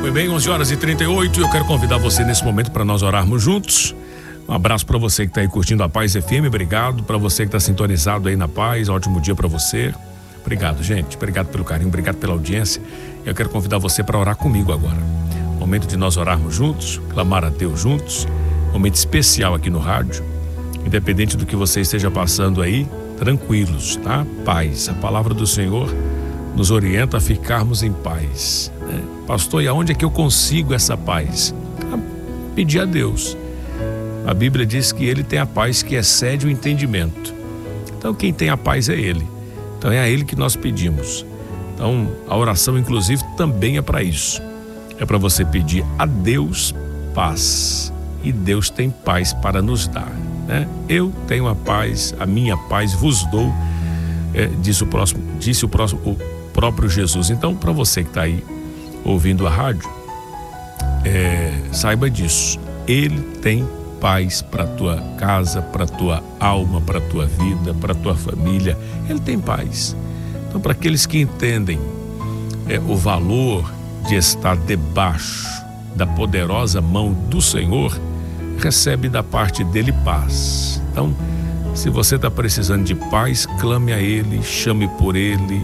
Muito bem, 11h38, eu quero convidar você nesse momento para nós orarmos juntos. Um abraço para você que está aí curtindo a Paz FM, obrigado. Para você que está sintonizado aí na Paz, ótimo dia para você. Obrigado, gente, obrigado pelo carinho, obrigado pela audiência. Eu quero convidar você para orar comigo agora. Momento de nós orarmos juntos, clamar a Deus juntos. Momento especial aqui no rádio. Independente do que você esteja passando aí, tranquilos, tá? Paz. A palavra do Senhor nos orienta a ficarmos em paz, né? Pastor, e aonde é que eu consigo essa paz? A pedir a Deus. A Bíblia diz que Ele tem a paz que excede o entendimento. Então quem tem a paz é Ele. Então é a Ele que nós pedimos. Então a oração inclusive também é para isso. É para você pedir a Deus paz. E Deus tem paz para nos dar, né? Eu tenho a paz, a minha paz vos dou, disse o próprio Jesus. Então, para você que está aí ouvindo a rádio, saiba disso. Ele tem paz para a tua casa, para a tua alma, para a tua vida, para a tua família. Ele tem paz. Então, para aqueles que entendem o valor de estar debaixo da poderosa mão do Senhor, recebe da parte dele paz. Então, se você está precisando de paz, clame a Ele, chame por Ele,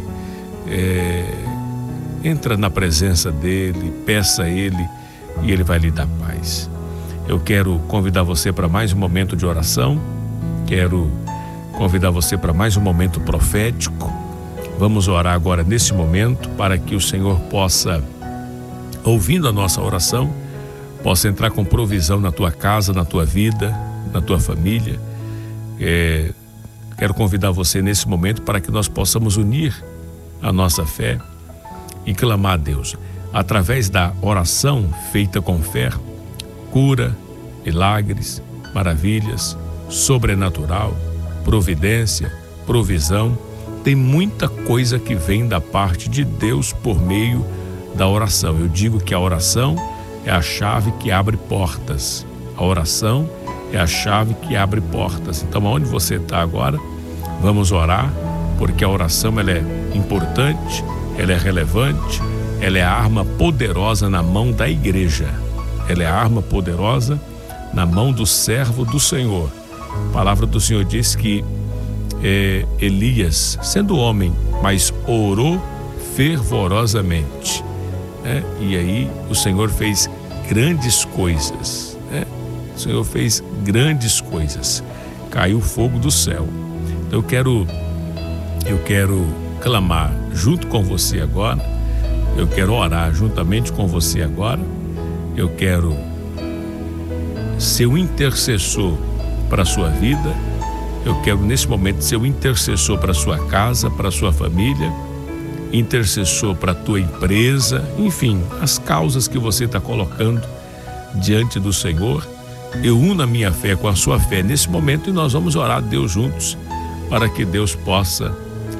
entra na presença dele, peça a Ele e Ele vai lhe dar paz. Eu quero convidar você para mais um momento de oração, quero convidar você para mais um momento profético. Vamos orar agora nesse momento para que o Senhor possa, ouvindo a nossa oração, possa entrar com provisão na tua casa, na tua vida, na tua família. Quero convidar você nesse momento para que nós possamos unir a nossa fé e clamar a Deus. Através da oração feita com fé, cura, milagres, maravilhas, sobrenatural, providência, provisão. Tem muita coisa que vem da parte de Deus por meio da oração. Eu digo que a oração é a chave que abre portas. A oração é a chave que abre portas. Então, aonde você está agora, vamos orar, porque a oração ela é importante, ela é relevante, ela é a arma poderosa na mão da igreja. Ela é a arma poderosa na mão do servo do Senhor. A palavra do Senhor diz que Elias, sendo homem, mas orou fervorosamente. E aí o Senhor fez grandes coisas, né? O Senhor fez grandes coisas. Caiu fogo do céu. Então eu quero clamar junto com você agora. Eu quero orar juntamente com você agora. Eu quero ser um intercessor para a sua vida. Eu quero nesse momento ser um intercessor para a sua casa, para a sua família, intercessor para a tua empresa, enfim, as causas que você está colocando diante do Senhor. Eu uno a minha fé com a sua fé nesse momento e nós vamos orar a Deus juntos para que Deus possa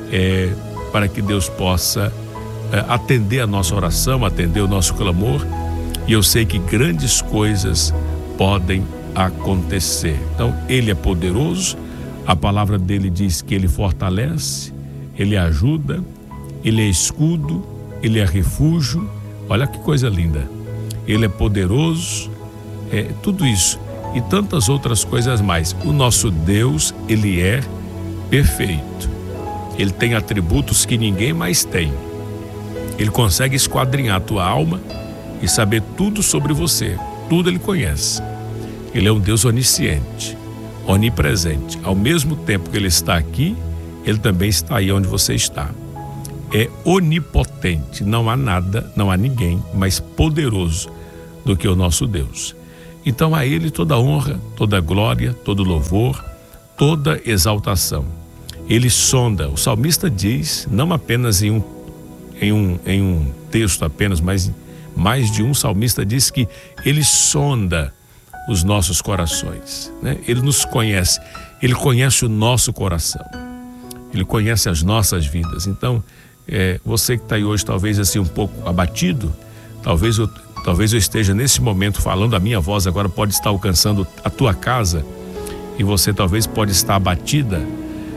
atender a nossa oração, atender o nosso clamor. E eu sei que grandes coisas podem acontecer. Então, Ele é poderoso, a palavra dele diz que Ele fortalece, Ele ajuda, Ele é escudo, Ele é refúgio. Olha que coisa linda. Ele é poderoso, tudo isso e tantas outras coisas mais. O nosso Deus, Ele é perfeito. Ele tem atributos que ninguém mais tem. Ele consegue esquadrinhar a tua alma e saber tudo sobre você. Tudo Ele conhece. Ele é um Deus onisciente, onipresente. Ao mesmo tempo que Ele está aqui, Ele também está aí onde você está. É onipotente. Não há nada, não há ninguém mais poderoso do que o nosso Deus. Então a Ele toda honra, toda glória, todo louvor, toda exaltação. Ele sonda. O salmista diz, não apenas em um texto apenas, mas mais de um salmista diz que Ele sonda os nossos corações, né? Ele nos conhece, Ele conhece o nosso coração, Ele conhece as nossas vidas. Então, você que está aí hoje talvez assim um pouco abatido, talvez eu esteja nesse momento falando, a minha voz agora pode estar alcançando a tua casa e você talvez pode estar abatida,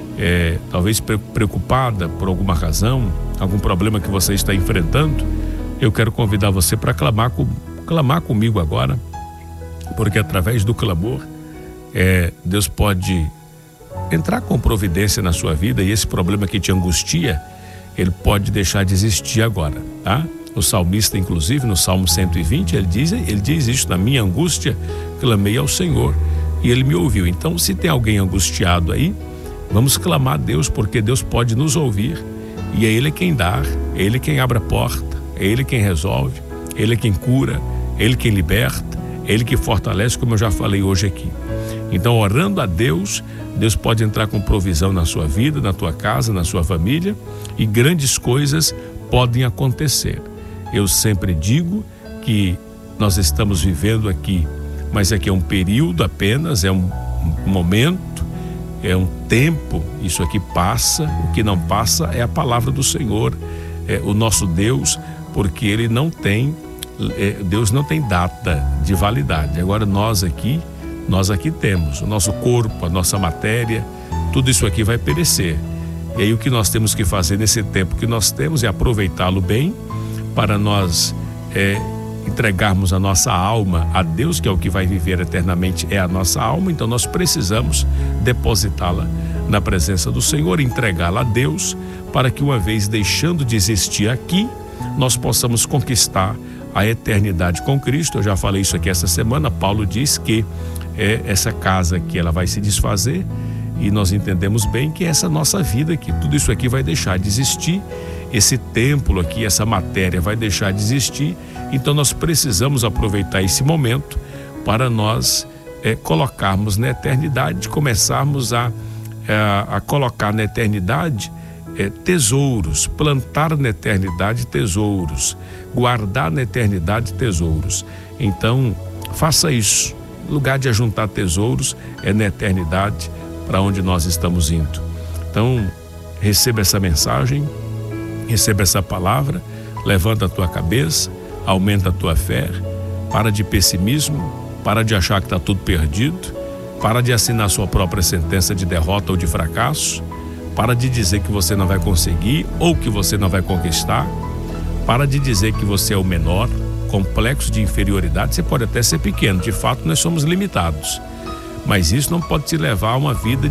talvez preocupada por alguma razão, algum problema que você está enfrentando. eu quero convidar você para clamar comigo agora, porque através do clamor, Deus pode entrar com providência na sua vida, e esse problema que te angustia, ele pode deixar de existir agora, tá? O salmista, inclusive, no Salmo 120, ele diz isso: na minha angústia, clamei ao Senhor e Ele me ouviu. Então, se tem alguém angustiado aí, vamos clamar a Deus, porque Deus pode nos ouvir, e é Ele quem dá, é Ele quem abre a porta, é Ele quem resolve, é Ele quem cura, é Ele quem liberta, é Ele que fortalece, como eu já falei hoje aqui. Então, orando a Deus, Deus pode entrar com provisão na sua vida, na tua casa, na sua família, e grandes coisas podem acontecer. Eu sempre digo que nós estamos vivendo aqui, mas aqui é um período apenas, é um momento, é um tempo, isso aqui passa. O que não passa é a palavra do Senhor, é o nosso Deus, porque Ele não tem, Deus não tem data de validade. Agora nós aqui temos o nosso corpo, a nossa matéria, tudo isso aqui vai perecer. E aí o que nós temos que fazer nesse tempo que nós temos é aproveitá-lo bem, para nós entregarmos a nossa alma a Deus, que é o que vai viver eternamente, é a nossa alma. Então nós precisamos depositá-la na presença do Senhor, entregá-la a Deus, para que, uma vez deixando de existir aqui, nós possamos conquistar a eternidade com Cristo. Eu já falei isso aqui essa semana. Paulo diz que essa casa aqui, ela vai se desfazer, e nós entendemos bem que essa nossa vida aqui, tudo isso aqui vai deixar de existir. Esse templo aqui, essa matéria vai deixar de existir. Então nós precisamos aproveitar esse momento para nós colocarmos na eternidade, começarmos a colocar na eternidade tesouros, plantar na eternidade tesouros, guardar na eternidade tesouros. Então faça isso. O lugar de ajuntar tesouros é na eternidade, para onde nós estamos indo. Então receba essa mensagem, receba essa palavra, levanta a tua cabeça, aumenta a tua fé, para de pessimismo, para de achar que está tudo perdido, para de assinar sua própria sentença de derrota ou de fracasso, para de dizer que você não vai conseguir ou que você não vai conquistar, para de dizer que você é o menor, complexo de inferioridade. Você pode até ser pequeno, de fato nós somos limitados, mas isso não pode te levar a uma vida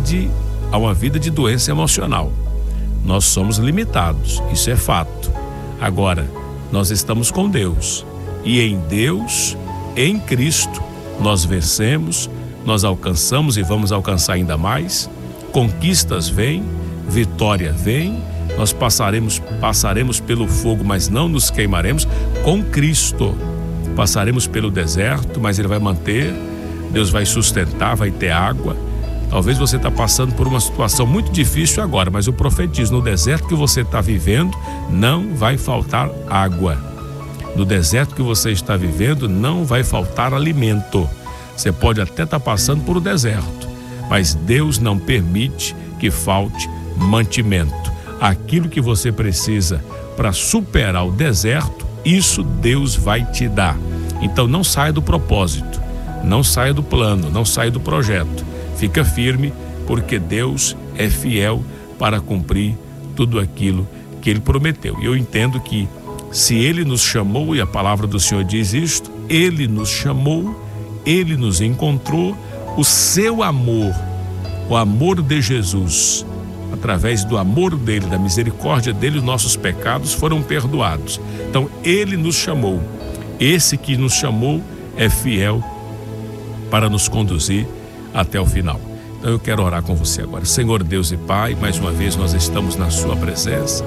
de doença emocional. Nós somos limitados, isso é fato. Agora, nós estamos com Deus, e em Deus, em Cristo, nós vencemos, nós alcançamos e vamos alcançar ainda mais. Conquistas vêm, vitória vem, nós passaremos pelo fogo, mas não nos queimaremos. Com Cristo passaremos pelo deserto, mas Ele vai manter, Deus vai sustentar, vai ter água. Talvez você está passando por uma situação muito difícil agora, mas eu profetizo: no deserto que você está vivendo, não vai faltar água. No deserto que você está vivendo, não vai faltar alimento. Você pode até estar passando por um deserto, mas Deus não permite que falte mantimento. Aquilo que você precisa para superar o deserto, isso Deus vai te dar. Então não saia do propósito, não saia do plano, não saia do projeto. Fica firme, porque Deus é fiel para cumprir tudo aquilo que Ele prometeu. E eu entendo que, se Ele nos chamou, e a palavra do Senhor diz isto, Ele nos chamou, Ele nos encontrou, o seu amor, o amor de Jesus, através do amor dele, da misericórdia dele, os nossos pecados foram perdoados. Então Ele nos chamou, esse que nos chamou é fiel para nos conduzir até o final. Então eu quero orar com você agora. Senhor Deus e Pai, mais uma vez nós estamos na sua presença.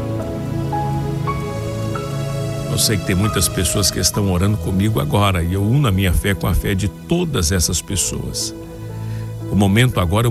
Eu sei que tem muitas pessoas que estão orando comigo agora, e eu uno a minha fé com a fé de todas essas pessoas. O momento agora é